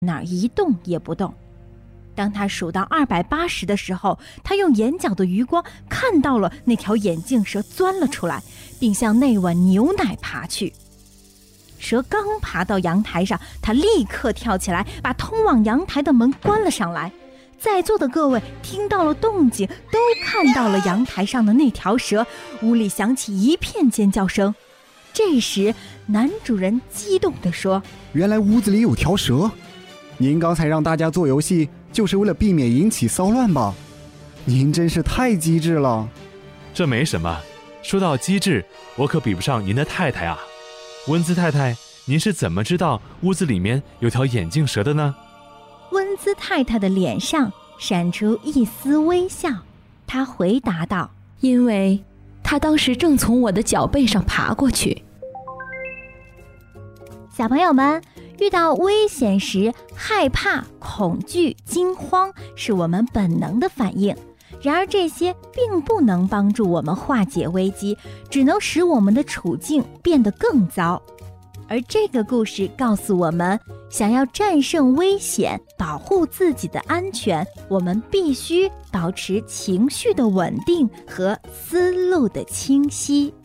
哪儿一动也不动。当他数到280的时候，他用眼角的余光看到了那条眼镜蛇钻了出来，并向那碗牛奶爬去。蛇刚爬到阳台上，他立刻跳起来，把通往阳台的门关了上来。在座的各位听到了动静，都看到了阳台上的那条蛇，屋里响起一片尖叫声。这时，男主人激动地说： 原来屋子里有条蛇，您刚才让大家做游戏，就是为了避免引起骚乱吧？您真是太机智了。 这没什么，说到机智，我可比不上您的太太啊。温兹太太，您是怎么知道屋子里面有条眼镜蛇的呢？ 温兹太太的脸上闪出一丝微笑，她回答道： 因为她当时正从我的脚背上爬过去。 小朋友们，遇到危险时，害怕、恐惧、惊慌是我们本能的反应。然而这些并不能帮助我们化解危机，只能使我们的处境变得更糟。而这个故事告诉我们，想要战胜危险，保护自己的安全，我们必须保持情绪的稳定和思路的清晰。